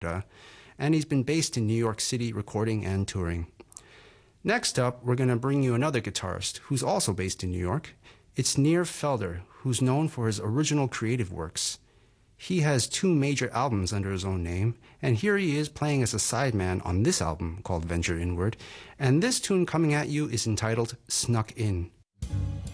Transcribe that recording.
and he's been based in New York City recording and touring. Next up, we're going to bring you another guitarist who's also based in New York. It's Nir Felder, who's known for his original creative works. He has 2 major albums under his own name, and here he is playing as a sideman on this album called Venture Inward, and this tune coming at you is entitled Snuck In.